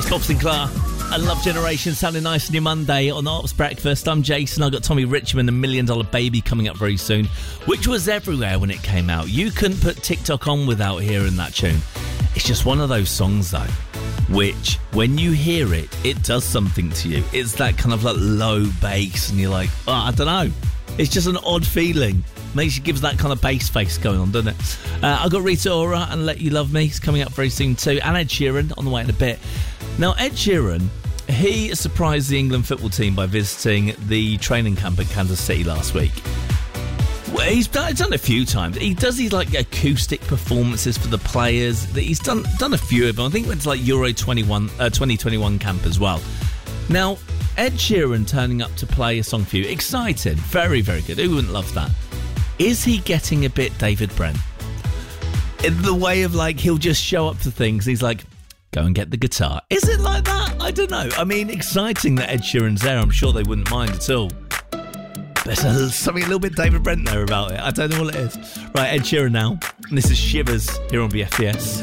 Cobb Sinclair and Love Generation sounding nice on your Monday on Arts Breakfast. I'm Jason. I've got Tommy Richmond and $1 Million Baby coming up very soon, which was everywhere when it came out. You couldn't put TikTok on without hearing that tune. It's just one of those songs, though, which, when you hear it, it does something to you. It's that kind of like low bass, and you're like, oh, I don't know. It's just an odd feeling. Gives that kind of bass face going on, doesn't it? I've got Rita Ora and Let You Love Me. It's coming up very soon too. And Ed Sheeran on the way in a bit. Now, Ed Sheeran, he surprised the England football team by visiting the training camp at Kansas City last week. Well, he's done a few times. He does these like acoustic performances for the players. He's done a few of them. I think it went to like Euro 2021 camp as well. Now, Ed Sheeran turning up to play a song for you. Exciting. Very, very good. Who wouldn't love that? Is he getting a bit David Brent? In the way of like, he'll just show up to things. He's like, go and get the guitar. Is it like that? I don't know. I mean, exciting that Ed Sheeran's there. I'm sure they wouldn't mind at all. There's something a little bit David Brent there about it. I don't know what it is. Right, Ed Sheeran now. And this is Shivers here on BFBS.